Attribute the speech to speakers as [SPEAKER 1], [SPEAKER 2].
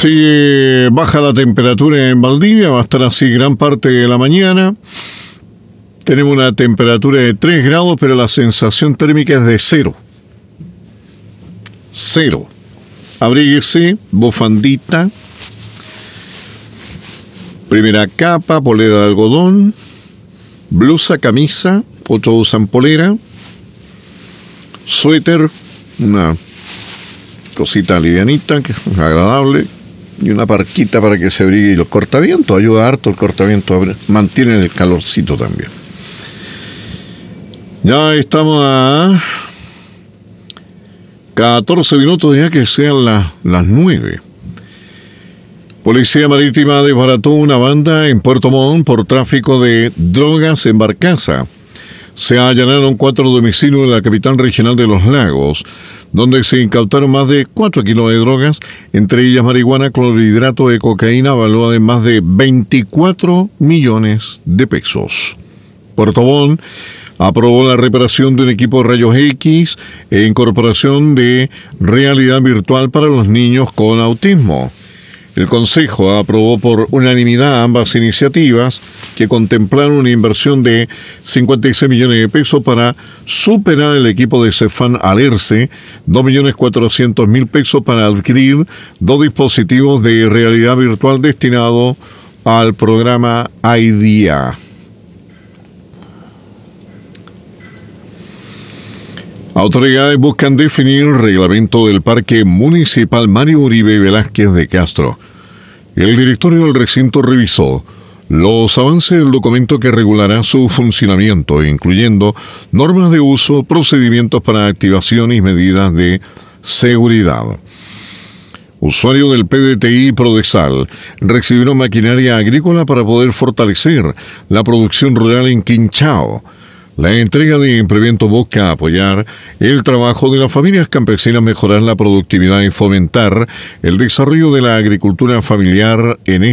[SPEAKER 1] Sigue baja la temperatura en Valdivia, va a estar así gran parte de la mañana. Tenemos una temperatura de 3 grados, pero la sensación térmica es de 0. 0. Abríguese, bufandita, primera capa, polera de algodón, blusa, camisa, otros usan polera, suéter, una cosita livianita, que es agradable, y una parquita para que se abrigue. Y el cortaviento ayuda harto, el cortaviento mantiene el calorcito también. Ya estamos a 14 minutos ya que sean las 9. Policía Marítima desbarató una banda en Puerto Montt por tráfico de drogas en barcaza. Se allanaron 4 domicilios en la capital regional de Los Lagos, donde se incautaron más de 4 kilos de drogas, entre ellas marihuana, clorhidrato de cocaína, valuada en más de 24 millones de pesos. Puerto Montt aprobó la reparación de un equipo de rayos X e incorporación de realidad virtual para los niños con autismo. El Consejo aprobó por unanimidad ambas iniciativas que contemplaron una inversión de 56 millones de pesos para superar el equipo de Cefam Alerce, 2.400.000 pesos para adquirir 2 dispositivos de realidad virtual destinados al programa IDEA. Autoridades buscan definir el reglamento del Parque Municipal Mario Uribe Velázquez de Castro. El directorio del recinto revisó los avances del documento que regulará su funcionamiento, incluyendo normas de uso, procedimientos para activación y medidas de seguridad. Usuarios del PDTI Prodesal recibieron maquinaria agrícola para poder fortalecer la producción rural en Quinchao. La entrega de implementos busca apoyar el trabajo de las familias campesinas, mejorar la productividad y fomentar el desarrollo de la agricultura familiar en